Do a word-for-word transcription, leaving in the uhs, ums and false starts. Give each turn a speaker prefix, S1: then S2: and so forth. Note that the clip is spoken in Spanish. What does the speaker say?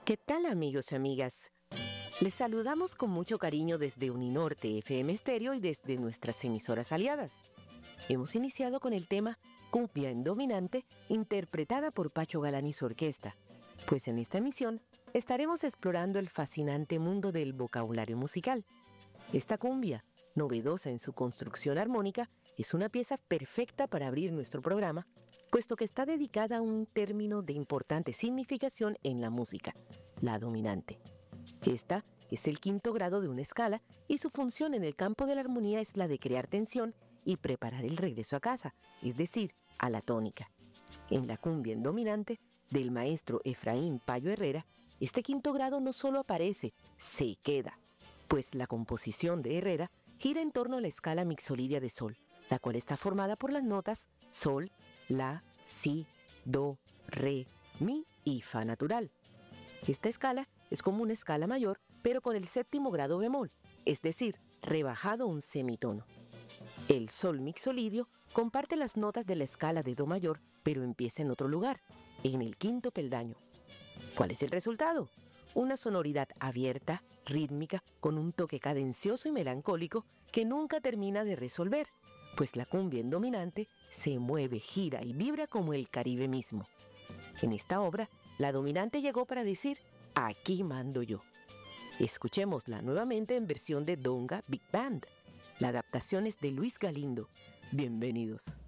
S1: ¿Qué tal, amigos y amigas? Les saludamos con mucho cariño desde Uninorte F M Estéreo y desde nuestras emisoras aliadas. Hemos iniciado con el tema Cumbia en Dominante, interpretada por Pacho Galán y su orquesta, pues en esta emisión estaremos explorando el fascinante mundo del vocabulario musical. Esta cumbia, novedosa en su construcción armónica, es una pieza perfecta para abrir nuestro programa, puesto que está dedicada a un término de importante significación en la música, la dominante. Esta es el quinto grado de una escala y su función en el campo de la armonía es la de crear tensión y preparar el regreso a casa, es decir, a la tónica. En la cumbia en dominante del maestro Efraín Payo Herrera, este quinto grado no solo aparece, se queda, pues la composición de Herrera gira en torno a la escala mixolidia de sol, la cual está formada por las notas sol, la, si, do, re, mi y fa natural. Esta escala es como una escala mayor, pero con el séptimo grado bemol, es decir, rebajado un semitono. El sol mixolidio comparte las notas de la escala de do mayor, pero empieza en otro lugar, en el quinto peldaño. ¿Cuál es el resultado? Una sonoridad abierta, rítmica, con un toque cadencioso y melancólico que nunca termina de resolver, pues la cumbia en dominante se mueve, gira y vibra como el Caribe mismo. En esta obra, la dominante llegó para decir, aquí mando yo. Escuchémosla nuevamente en versión de Donga Big Band. La adaptación es de Luis Galindo. Bienvenidos.